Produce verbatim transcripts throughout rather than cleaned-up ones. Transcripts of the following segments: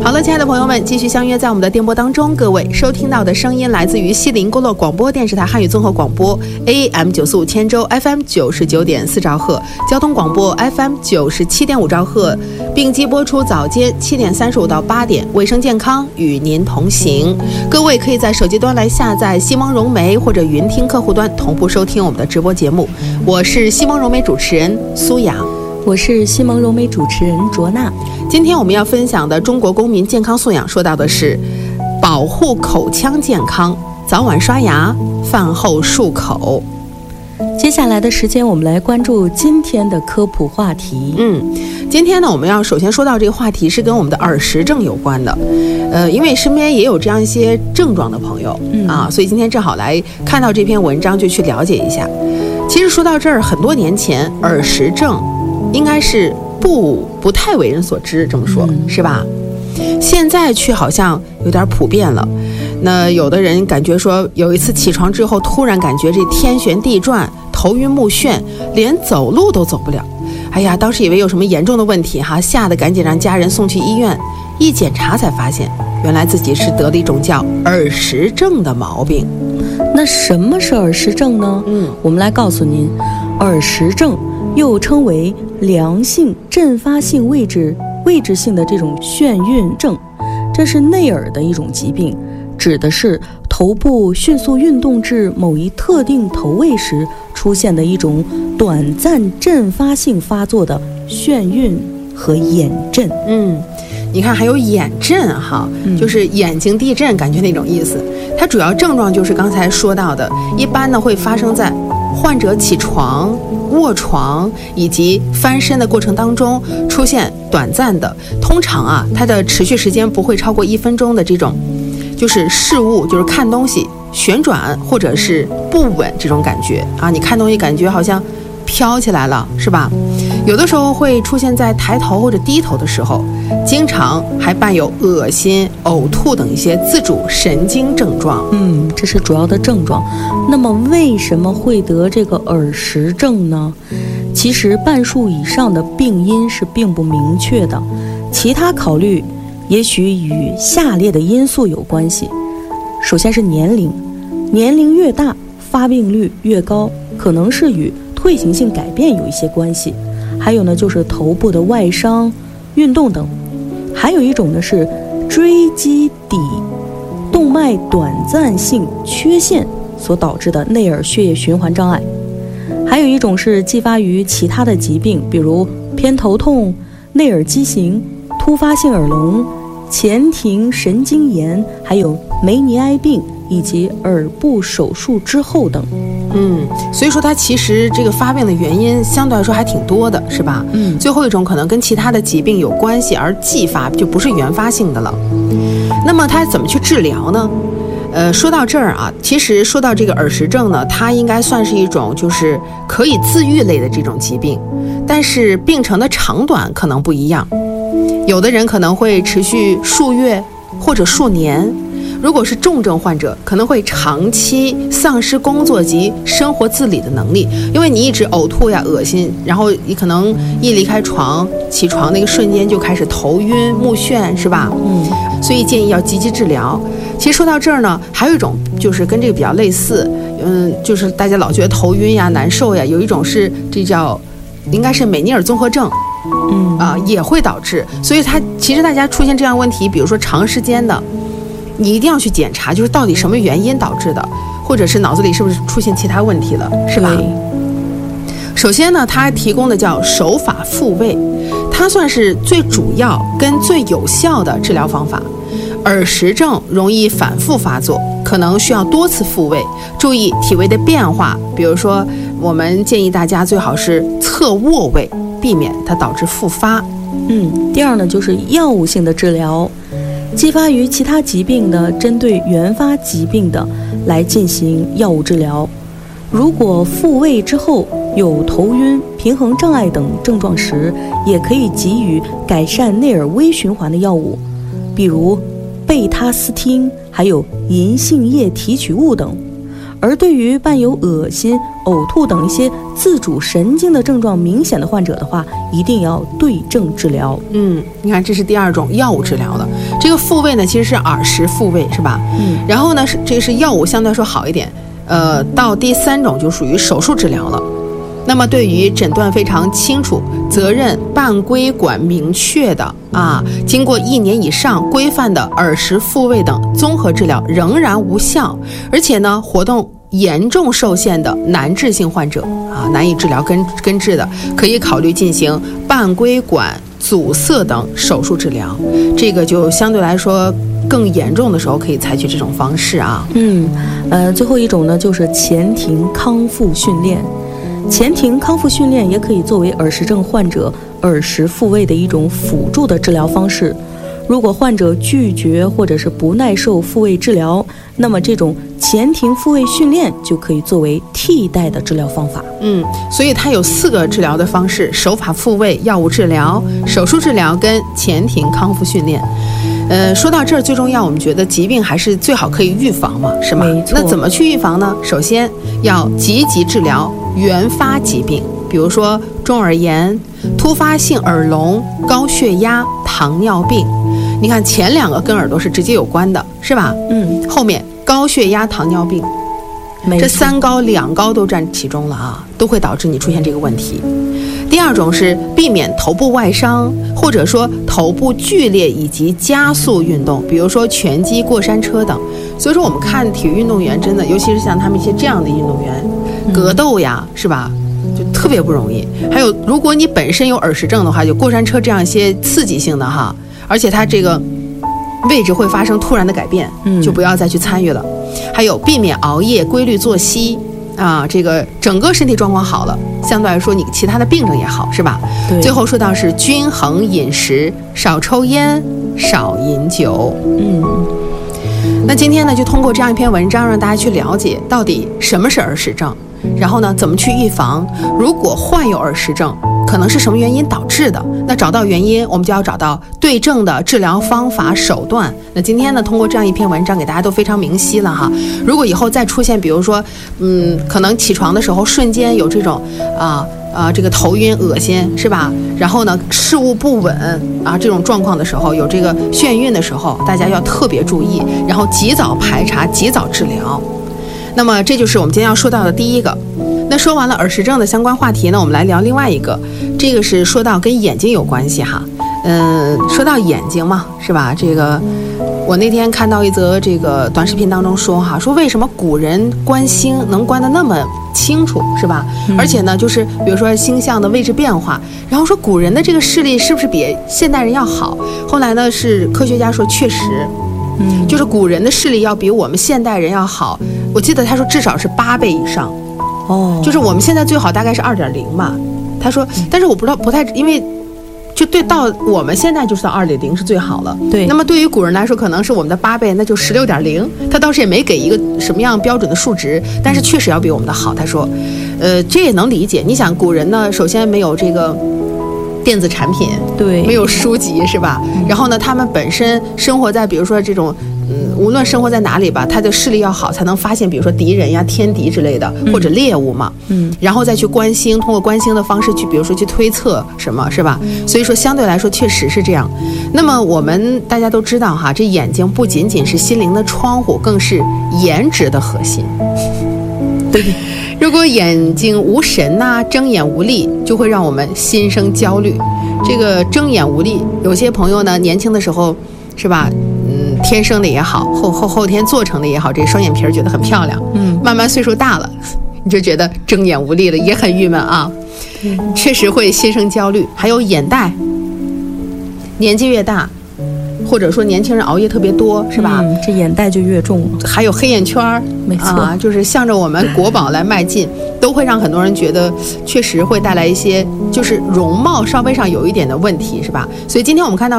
好了，亲爱的朋友们，继续相约在我们的电波当中。各位收听到的声音来自于西林公路广播电视台汉语综合广播 A M 九四五千州 F M 九十九点四兆赫，交通广播 F M 九十七点五兆赫，并机播出早间七点三十五到八点，卫生健康与您同行。各位可以在手机端来下载西蒙融媒或者云听客户端同步收听我们的直播节目。我是西蒙融媒主持人苏雅， 我是西蒙融媒主持人卓娜。 今天我们要分享的中国公民健康素养说到的是保护口腔健康，早晚刷牙，饭后漱口。 接下来的时间我们来关注今天的科普话题。 嗯，今天呢我们要首先说到这个话题是跟我们的耳石症有关的。呃，因为身边也有这样一些症状的朋友、嗯、啊，所以今天正好来看到这篇文章就去了解一下。其实说到这儿，很多年前耳石症应该是不不太为人所知，这么说、嗯、是吧？现在却好像有点普遍了。那有的人感觉说，有一次起床之后，突然感觉这天旋地转，头晕目眩，连走路都走不了。哎呀，当时以为有什么严重的问题哈，吓得赶紧让家人送去医院。一检查才发现，原来自己是得了一种叫耳石症的毛病。 那什么是耳石症呢？嗯，我们来告诉您，耳石症又称为良性阵发性位置位置性的这种眩晕症，这是内耳的一种疾病，指的是头部迅速运动至某一特定头位时出现的一种短暂阵发性发作的眩晕和眼震。 嗯，你看还有眼震哈、嗯，就是眼睛地震感觉那种意思。它主要症状就是刚才说到的，一般呢会发生在患者起床、卧床以及翻身的过程当中，出现短暂的，通常啊它的持续时间不会超过一分钟的这种，就是事物，就是看东西旋转或者是不稳这种感觉啊，你看东西感觉好像飘起来了，是吧？有的时候会出现在抬头或者低头的时候，经常还伴有恶心、呕吐等一些自主神经症状。 嗯，这是主要的症状。那么为什么会得这个耳石症呢？其实半数以上的病因是并不明确的，其他考虑也许与下列的因素有关系。首先是年龄，年龄越大，发病率越高，可能是与退行性改变有一些关系。还有呢，就是头部的外伤、运动等。还有一种呢是椎基底动脉短暂性缺陷所导致的内耳血液循环障碍。还有一种是继发于其他的疾病，比如偏头痛、内耳畸形、突发性耳聋、前庭神经炎，还有梅尼埃病以及耳部手术之后等。 嗯，所以说它其实这个发病的原因相对来说还挺多的，是吧？嗯，最后一种可能跟其他的疾病有关系而继发，就不是原发性的了。那么它怎么去治疗呢？呃，说到这儿啊，其实说到这个耳石症呢，它应该算是一种就是可以自愈类的这种疾病，但是病程的长短可能不一样，有的人可能会持续数月或者数年。如果是重症患者，可能会长期丧失工作及生活自理的能力，因为你一直呕吐呀、恶心，然后你可能一离开床，起床那个瞬间就开始头晕目眩，是吧？嗯，所以建议要积极治疗。其实说到这儿呢，还有一种就是跟这个比较类似，嗯，就是大家老觉得头晕呀、难受呀，有一种是这叫应该是美尼尔综合症。嗯啊、呃，也会导致，所以它其实大家出现这样问题，比如说长时间的。你一定要去检查，就是到底什么原因导致的，或者是脑子里是不是出现其他问题了，是吧？首先呢，它提供的叫手法复位，它算是最主要跟最有效的治疗方法。耳石症容易反复发作，可能需要多次复位，注意体位的变化，比如说我们建议大家最好是侧卧位，避免它导致复发。 嗯，第二呢，就是药物性的治疗。继发于其他疾病的，针对原发疾病的来进行药物治疗。如果复位之后有头晕、平衡障碍等症状时，也可以给予改善内耳微循环的药物，比如贝他斯汀，还有银杏叶提取物等。 而对于伴有恶心、呕吐等一些自主神经的症状明显的患者的话，一定要对症治疗。 嗯，你看这是第二种药物治疗了。这个复位呢，其实是耳石复位，是吧？嗯。然后呢，是这个是药物相对来说好一点。呃，到第三种就属于手术治疗了。那么对于诊断非常清楚、责任半规管明确的啊，经过一年以上规范的耳石复位等综合治疗仍然无效，而且呢活动严重受限的难治性患者啊，难以治疗根根治的，可以考虑进行半规管阻塞等手术治疗。这个就相对来说更严重的时候可以采取这种方式啊。 嗯，呃，最后一种呢就是前庭康复训练。前庭康复训练也可以作为耳石症患者耳石复位的一种辅助的治疗方式。如果患者拒绝或者是不耐受复位治疗，那么这种前庭复位训练就可以作为替代的治疗方法。 嗯，所以它有四个治疗的方式：手法复位、药物治疗、手术治疗跟前庭康复训练。呃，说到这儿，最重要，我们觉得疾病还是最好可以预防嘛，是吗？ 没错。 那怎么去预防呢？首先要积极治疗原发疾病，比如说中耳炎、突发性耳聋、高血压、糖尿病。你看前两个跟耳朵是直接有关的，是吧？嗯。后面高血压、糖尿病，这三高两高都占其中了啊，都会导致你出现这个问题。第二种是避免头部外伤，或者说头部剧烈以及加速运动，比如说拳击、过山车等。所以说我们看体育运动员真的，尤其是像他们一些这样的运动员，格斗呀，是吧？就特别不容易。还有，如果你本身有耳石症的话，就过山车这样一些刺激性的哈，而且它这个位置会发生突然的改变，就不要再去参与了。还有避免熬夜，规律作息。啊，这个整个身体状况好了，相对来说你其他的病症也好，是吧？对。最后说到是均衡饮食，少抽烟，少饮酒。嗯。那今天呢，就通过这样一篇文章，让大家去了解到底什么是耳石症，然后呢，怎么去预防。如果患有耳石症，可能是什么原因导致的？那找到原因，我们就要找到对症的治疗方法手段。那今天呢，通过这样一篇文章，给大家都非常明晰了哈。如果以后再出现，比如说，嗯，可能起床的时候瞬间有这种啊啊这个头晕、恶心，是吧？然后呢，事物不稳啊这种状况的时候，有这个眩晕的时候，大家要特别注意，然后及早排查，及早治疗。那么这就是我们今天要说到的第一个。那说完了耳石症的相关话题呢，我们来聊另外一个，这个是说到跟眼睛有关系哈。嗯，说到眼睛嘛，是吧？这个我那天看到一则这个短视频当中说哈，说为什么古人观星能观得那么清楚，是吧？嗯、而且呢，就是比如说星象的位置变化，然后说古人的这个视力是不是比现代人要好？后来呢，是科学家说确实，嗯，就是古人的视力要比我们现代人要好。我记得他说至少是八倍以上。哦，就是我们现在最好大概是二点零嘛，他说，但是我不知道不太，因为就对到我们现在就是到二点零是最好了。对，那么对于古人来说，可能是我们的八倍，那就十六点零。他倒是也没给一个什么样标准的数值，但是确实要比我们的好。他说，呃，这也能理解。你想，古人呢，首先没有这个电子产品，对，没有书籍，是吧？嗯、然后呢，他们本身生活在比如说这种。嗯，无论生活在哪里吧，他的视力要好，才能发现，比如说敌人呀、天敌之类的，嗯、或者猎物嘛。嗯，然后再去观星，通过观星的方式去，比如说去推测什么，是吧？嗯、所以说相对来说确实是这样。那么我们大家都知道哈，这眼睛不仅仅是心灵的窗户，更是颜值的核心。对，如果眼睛无神呐、啊，睁眼无力，就会让我们心生焦虑。这个睁眼无力，有些朋友呢，年轻的时候，是吧？嗯，天生的也好，后后后天做成的也好，这双眼皮儿觉得很漂亮。嗯，慢慢岁数大了，你就觉得睁眼无力了，也很郁闷啊。嗯，确实会心生焦虑。还有眼袋，年纪越大，或者说年轻人熬夜特别多，是吧？嗯、这眼袋就越重了。还有黑眼圈儿，没错、啊，就是向着我们国宝来迈进，都会让很多人觉得确实会带来一些就是容貌稍微上有一点的问题，是吧？所以今天我们看到是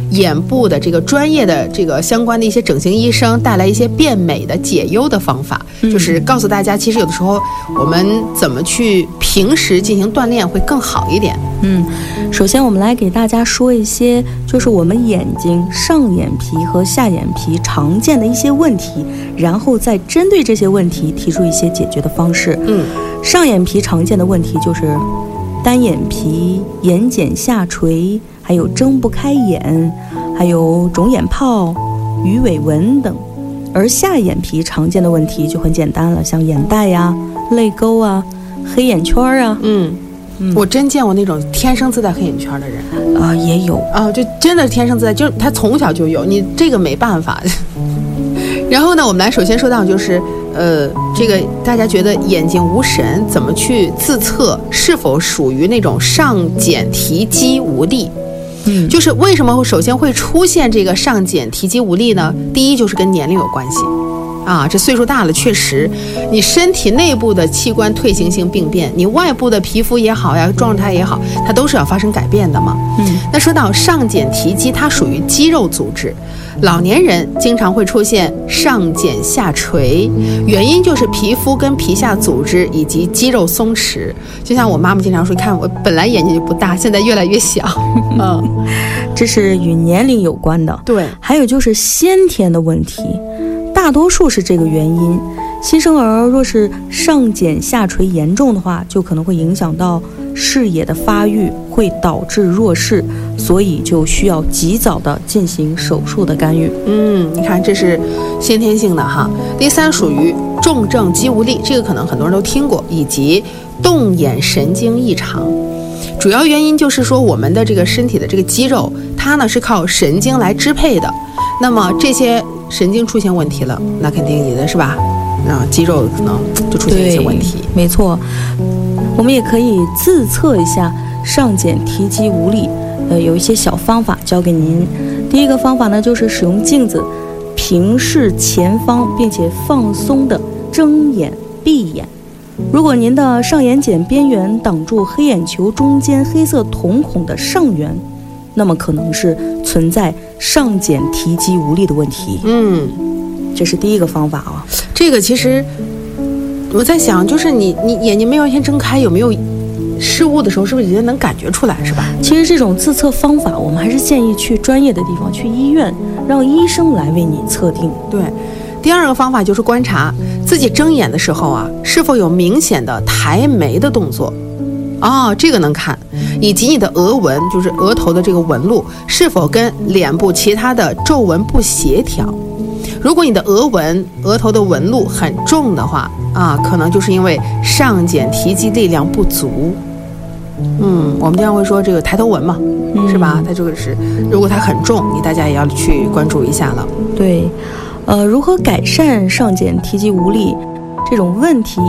眼部的这个专业的这个相关的一些整形医生带来一些变美的解忧的方法，嗯、就是告诉大家，其实有的时候我们怎么去平时进行锻炼会更好一点。 嗯，首先我们来给大家说一些，就是我们眼睛上眼皮和下眼皮常见的一些问题，然后再针对这些问题提出一些解决的方式。 嗯， 上眼皮常见的问题就是单眼皮、眼睑下垂，还有睁不开眼，还有肿眼泡、鱼尾纹等。而下眼皮常见的问题就很简单了，像眼袋呀、泪沟啊、黑眼圈啊。 嗯。嗯、我真见过那种天生自带黑眼圈的人啊、呃，也有啊，就真的是天生自带，就是他从小就有，你这个没办法。然后呢，我们来首先说到就是，呃，这个大家觉得眼睛无神，怎么去自测是否属于那种上睑提肌无力？嗯，就是为什么首先会出现这个上睑提肌无力呢？第一就是跟年龄有关系。啊，这岁数大了，确实，你身体内部的器官退行性病变，你外部的皮肤也好呀，状态也好，它都是要发生改变的嘛。 嗯， 那说到上睑提肌，它属于肌肉组织，老年人经常会出现上睑下垂，原因就是皮肤跟皮下组织以及肌肉松弛。就像我妈妈经常说，看我本来眼睛就不大，现在越来越小。嗯， 这是与年龄有关的。 对， 还有就是先天的问题。大多数是这个原因，新生儿若是上睑下垂严重的话，就可能会影响到视野的发育，会导致弱视，所以就需要及早的进行手术的干预。 嗯，你看这是先天性的哈。第三属于重症肌无力，这个可能很多人都听过，以及动眼神经异常。主要原因就是说我们的这个身体的这个肌肉，它呢是靠神经来支配的，那么这些神经出现问题了，那肯定你的是吧？啊，肌肉可能就出现一些问题。 没错，我们也可以自测一下上睑提肌无力，呃，有一些小方法教给您。第一个方法呢，就是使用镜子平视前方，并且放松的睁眼闭眼。如果您的上眼睑边缘挡住黑眼球中间黑色瞳孔的上缘，那么可能是存在上睑提肌无力的问题。 嗯， 这是第一个方法啊。 这个其实我在想，就是你你眼睛没完全睁开，有没有失误的时候，是不是已经能感觉出来，是吧？ 其实这种自测方法，我们还是建议去专业的地方，去医院，让医生来为你测定。 对。第二个方法就是观察自己睁眼的时候啊，是否有明显的抬眉的动作。哦，这个能看，以及你的额纹，就是额头的这个纹路是否跟脸部其他的皱纹不协调。如果你的额纹、额头的纹路很重的话啊，可能就是因为上睑提肌力量不足。嗯，我们经常会说这个抬头纹嘛，嗯、是吧？它这个是，如果它很重，你大家也要去关注一下了。 对，呃，如何改善上睑提肌无力这种问题？